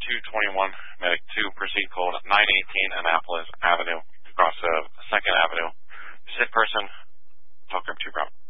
221, Medic 2, proceed code 918 Annapolis Avenue, across 2nd Avenue. Sit person, talk up to route.